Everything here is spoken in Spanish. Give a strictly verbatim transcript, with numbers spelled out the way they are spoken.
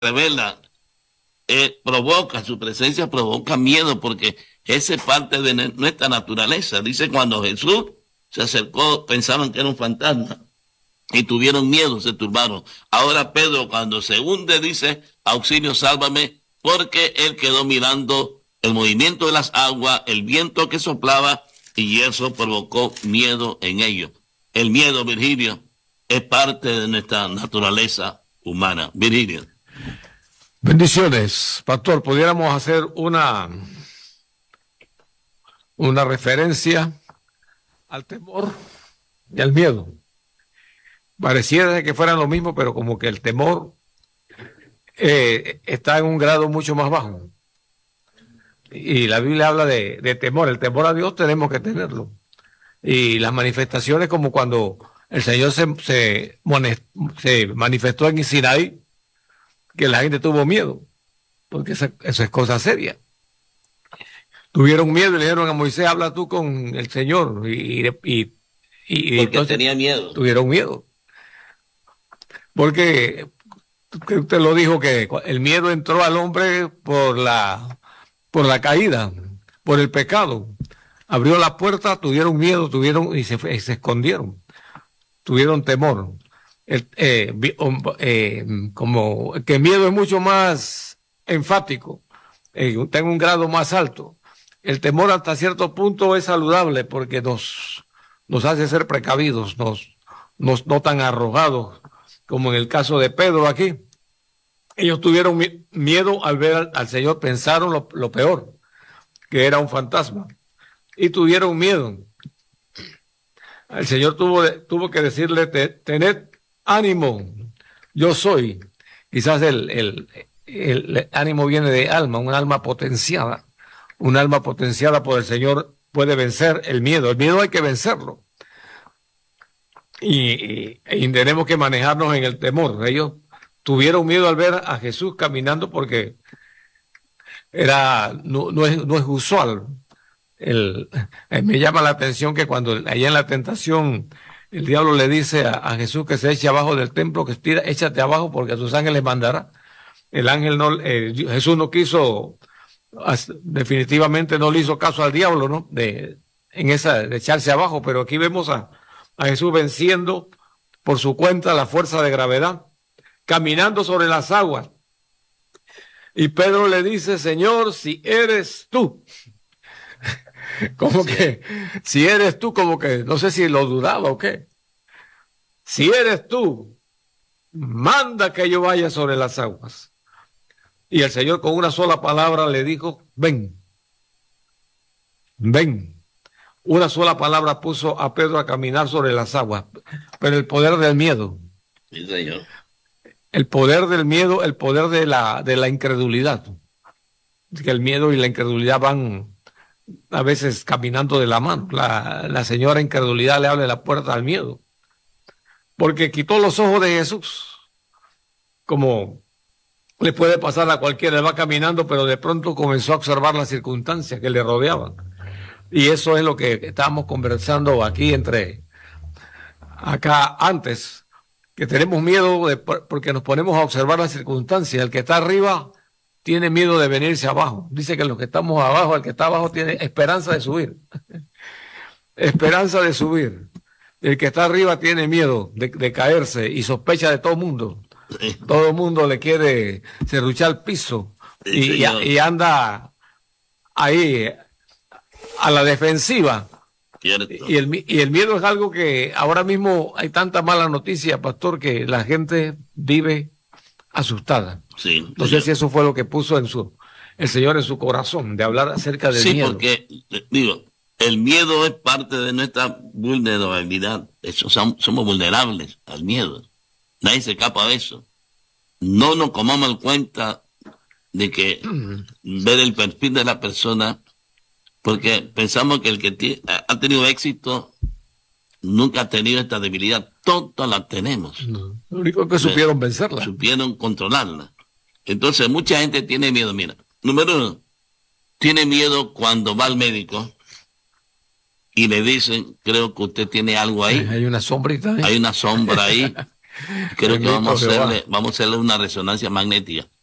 revela, eh, provoca, su presencia provoca miedo porque esa es parte de nuestra naturaleza. Dice, cuando Jesús se acercó, pensaban que era un fantasma y tuvieron miedo, se turbaron. Ahora Pedro, cuando se hunde, dice, auxilio, sálvame, porque él quedó mirando el movimiento de las aguas, el viento que soplaba, y eso provocó miedo en ellos. El miedo, Virgilio, es parte de nuestra naturaleza humana. Virgilio. Bendiciones, pastor. Pudiéramos hacer una, una referencia al temor y al miedo. Pareciera que fueran lo mismo, pero como que el temor eh, está en un grado mucho más bajo. Y la Biblia habla de, de temor. El temor a Dios tenemos que tenerlo. Y las manifestaciones, como cuando el Señor se, se, se manifestó en Sinaí, que la gente tuvo miedo, porque eso, eso es cosa seria. Tuvieron miedo y le dijeron a Moisés, habla tú con el Señor. Y, y, y, y porque entonces tenía miedo. Tuvieron miedo. Porque usted lo dijo, que el miedo entró al hombre por la, por la caída, por el pecado. Abrió la puerta, tuvieron miedo, tuvieron y se, y se escondieron. Tuvieron temor. El, eh, eh, como que el miedo es mucho más enfático, eh, está en un grado más alto. El temor hasta cierto punto es saludable porque nos, nos hace ser precavidos, nos, nos no tan arrojados como en el caso de Pedro aquí. Ellos tuvieron mi miedo al ver al, al Señor, pensaron lo, lo peor, que era un fantasma, y tuvieron miedo. El Señor tuvo, tuvo que decirle, tened ánimo, yo soy. Quizás el, el, el ánimo viene de alma, un alma potenciada. Un alma potenciada por el Señor puede vencer el miedo. El miedo hay que vencerlo. Y, y, y tenemos que manejarnos en el temor. Ellos tuvieron miedo al ver a Jesús caminando porque era, no, no, es, no es usual. El, eh, me llama la atención que cuando allá en la tentación el diablo le dice a, a Jesús que se eche abajo del templo, que estira, échate abajo porque a tus ángeles mandará. El ángel no, eh, Jesús no quiso, definitivamente no le hizo caso al diablo, ¿no? De, en esa, de echarse abajo, pero aquí vemos a, a Jesús venciendo por su cuenta la fuerza de gravedad, caminando sobre las aguas. Y Pedro le dice, Señor, si eres tú. Como sí. que, si eres tú, como que, no sé si lo dudaba o qué. Si eres tú, manda que yo vaya sobre las aguas. Y el Señor con una sola palabra le dijo, ven, ven. Una sola palabra puso a Pedro a caminar sobre las aguas. Pero el poder del miedo. Sí, Señor. El poder del miedo, el poder de la, de la incredulidad. Que el miedo y la incredulidad van a veces caminando de la mano. La, la señora incredulidad le abre la puerta al miedo. Porque quitó los ojos de Jesús. Como le puede pasar a cualquiera, él va caminando, pero de pronto comenzó a observar las circunstancias que le rodeaban. Y eso es lo que estábamos conversando aquí entre, acá antes, que tenemos miedo de, porque nos ponemos a observar las circunstancias. El que está arriba tiene miedo de venirse abajo. Dice que los que estamos abajo, el que está abajo tiene esperanza de subir. Esperanza de subir. El que está arriba tiene miedo de, de caerse y sospecha de todo el mundo. Sí. Todo el mundo le quiere serruchar el piso sí, y, y, y anda ahí a la defensiva. Y el, y el miedo es algo que ahora mismo hay tanta mala noticia, pastor, que la gente vive asustada. Sí, no sé si eso fue lo que puso en su, el Señor en su corazón, de hablar acerca del sí, miedo. Sí, porque, digo, el miedo es parte de nuestra vulnerabilidad. Eso, somos vulnerables al miedo. Nadie se escapa de eso. No nos comamos cuenta de que ver el perfil de la persona, porque pensamos que el que ha tenido éxito nunca ha tenido esta debilidad. Todas la tenemos. No, lo único que supieron vencerla. Supieron controlarla. Entonces mucha gente tiene miedo. Mira, número uno, tiene miedo cuando va al médico y le dicen, creo que usted tiene algo ahí. Hay una sombrita ahí. Hay una sombra ahí. Creo que Bendito vamos a Jehová. hacerle, vamos a hacerle una resonancia magnética.